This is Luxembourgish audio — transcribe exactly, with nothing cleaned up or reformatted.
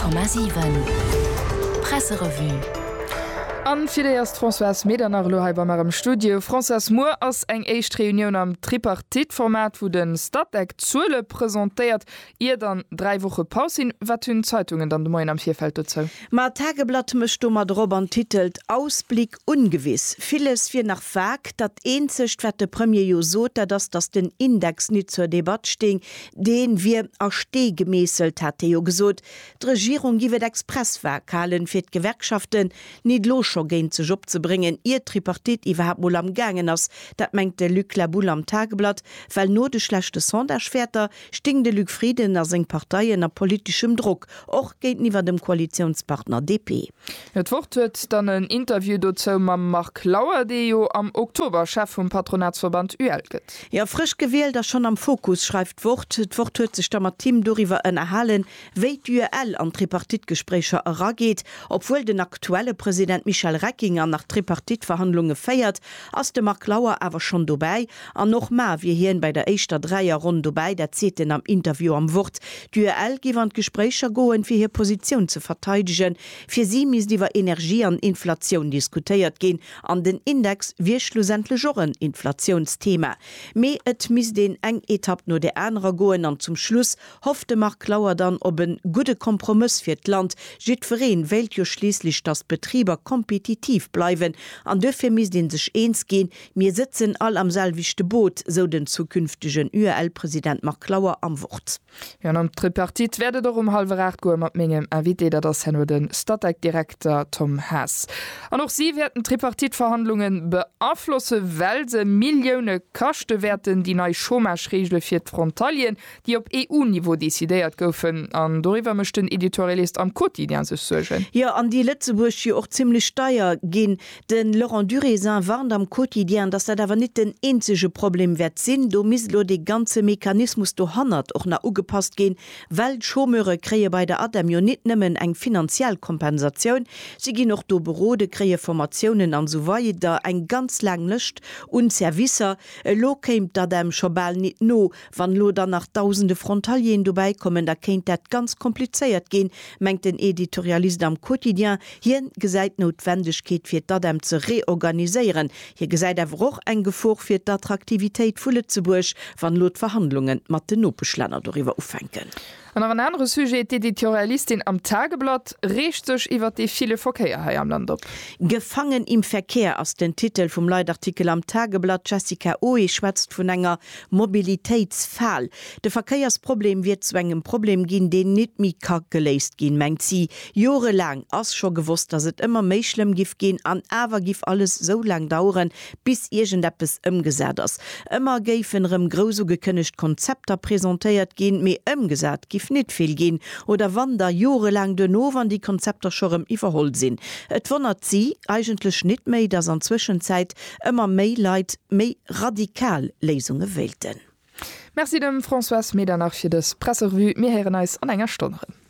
Komma sieben Presserevue. An fir erst François Meder nach Lohai bei marem Studio. François Moore ass eng eicht Reunion am Tripartitformat wo den Stadtdeck zule präsentiert. Ihr dann drei Woche Pausin, wat hunn Zeitungen dann de Moin am Vierfeld zo. Ma Tageblatt mecht du mat Robern titelt Ausblick ungewiss. Vieles fir nach Fag, dat eenzecht wat de Premier Jo so, dats das den Index nie zur Debatte sting, den wir a Stee gemeselt hat Jo gesot. D' Regierung giwet Expressverkalen fir d Gewerkschaften niet losch gehen zu Job zu bringen, ihr Tripartit überhaupt wohl am Gangen ass, dat mengt der Luc Laboul am Tageblatt, weil nur de schlechte Sonderschwerter sting de Luc Frieden as seg Parteiien a politischem Druck, och geht niwer dem Koalitionspartner D P. Et Wort huet dann ein Interview dazu mam Mark Lauer, de jo am Oktober Chef vom Patronatsverband U L gëtt. Ja, frisch gewählt, das schon am Fokus schreibt Wort, et Wort huet sich da mat Team doriwer en erhalen, wéi U L an Tripartitgesprächer errageht, obwohl den aktuelle Präsident Michel Reckinger nach Tripartitverhandlungen feiert, ass de Mark Lauer awer schon dobei, an noch ma wie hien bei der Eischter Dreier rund dobei, der zeten am Interview am Wort. D U L giwand Gesprächer goen fir hier Position zu verteidigen. Fir sie mis diewer Energie an Inflation diskutiert gehen, an den Index wie schlussendlich Joren Inflationsthema. Me et mis den eng Etapp nur der andere goen an zum Schluss hoffte Mark Lauer dann ob een gute Kompromiss fir d Land, jit verreen wählt jo schließlich das Betrieber kompetitiv bleiben. An dürfen mis den sich eins gehen. Wir sitzen all am selwichte Boot, so den zukünftigen U L-Präsident Mark Lauer am Wort. Ja, am Tripartit werde darum halbe acht go mat mengegem erwite, dat das hen den Stadtdeckdirektor Tom Haas. An auch sie werden Tripartitverhandlungen beaflosse Welse Millioune Kachte werden die neue Schomarschregel fir Frontalien, die op E U-Niveau desideiert goufen. An darüber möchten Editorialist am Quotidien se surgen. Ja, an die Letzteburg hier auch ziemlich steier gehen, den Laurent Durésin warnt am Quotidien, dass er dawer nicht den einzige Problem wert sinn, do mislo de ganze Mechanismus do hannert auch na ugepasst gehen, weil Schomöre kree bei der Adam jo nicht nimmen eng finanziell Kompensation, sie gehen noch do Bürode kree Formationen an so weiter ein ganz lang löscht und Servicer lo kämt da dem Schobal nicht no, wann lo dann nach tausende Frontalien dabei kommen, da kennt dat ganz kompliziert gehen, mengt den Editorialist am Quotidien hier gesagt Notwendigkeit fir dat zu reorganisieren. Hier gesäit er auch ein Gefoch fir d'Attraktivität vu Lützeburg, wann Lotverhandlungen mat den Nopeschlenner darüber aufhängen. An ein anderes Sujet Editorialistin am Tageblatt recht sech iwwer de viele Verkehr ha am Land op. Gefangen im Verkehr aus den Titel vom Leitartikel am Tageblatt Jessica Oe schwätzt vun enger Mobilitätsfall. De Verkehrsproblem wird zu engem Problem gin, den net mi ka geleist gin, mengt sie. Jore lang ass schon gewusst, dass het immer méi schlimm gif gehen, an awer gif alles so lang dauern, bis irgendeppes ëmgesät ass. Immer geifenrem groso gekënnecht Konzepter präsentiert gin, me ëmgesät gif nicht viel gehen oder wann da jahrelang de no an die Konzepte schon überholt sind. Et wundert sie eigentlich nicht mehr, dass an Zwischenzeit immer mehr Leute mehr radikal Lesungen wählten. Merci dem François Meder nach für das Presserevue. Wir hören uns an einer Stunde.